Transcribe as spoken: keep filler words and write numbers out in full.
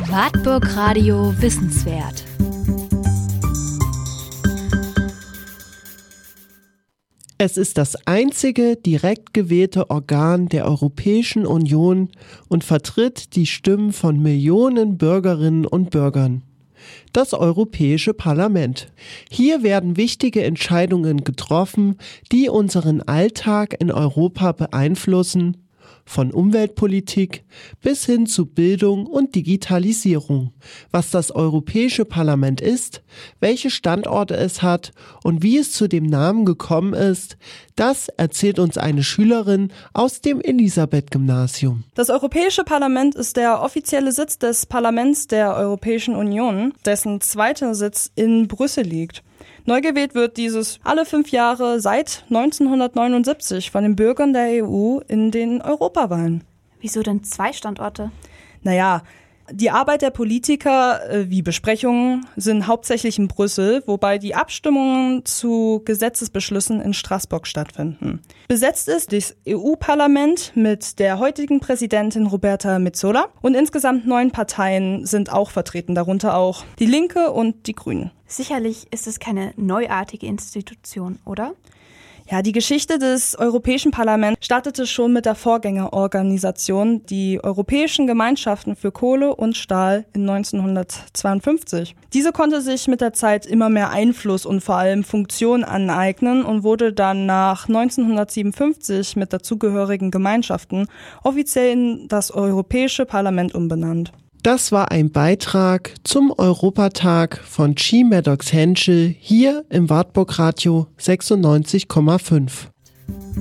Wartburg Radio Wissenswert. Es ist das einzige direkt gewählte Organ der Europäischen Union und vertritt die Stimmen von Millionen Bürgerinnen und Bürgern. Das Europäische Parlament. Hier werden wichtige Entscheidungen getroffen, die unseren Alltag in Europa beeinflussen, von Umweltpolitik bis hin zu Bildung und Digitalisierung. Was das Europäische Parlament ist, welche Standorte es hat und wie es zu dem Namen gekommen ist, das erzählt uns eine Schülerin aus dem Elisabeth-Gymnasium. Das Europäische Parlament ist der offizielle Sitz des Parlaments der Europäischen Union, dessen zweiter Sitz in Brüssel liegt. Neu gewählt wird dieses alle fünf Jahre seit neunzehnhundertneunundsiebzig von den Bürgern der E U in den Europawahlen. Wieso denn zwei Standorte? Naja, die Arbeit der Politiker wie Besprechungen sind hauptsächlich in Brüssel, wobei die Abstimmungen zu Gesetzesbeschlüssen in Straßburg stattfinden. Besetzt ist das E U-Parlament mit der heutigen Präsidentin Roberta Metsola und insgesamt neun Parteien sind auch vertreten, darunter auch die Linke und die Grünen. Sicherlich ist es keine neuartige Institution, oder? Ja, die Geschichte des Europäischen Parlaments startete schon mit der Vorgängerorganisation, die Europäischen Gemeinschaften für Kohle und Stahl in neunzehnhundertzweiundfünfzig. Diese konnte sich mit der Zeit immer mehr Einfluss und vor allem Funktion aneignen und wurde dann nach neunzehnhundertsiebenundfünfzig mit dazugehörigen Gemeinschaften offiziell in das Europäische Parlament umbenannt. Das war ein Beitrag zum Europatag von Chi Maddox Henschel hier im Wartburg Radio sechsundneunzig Komma fünf.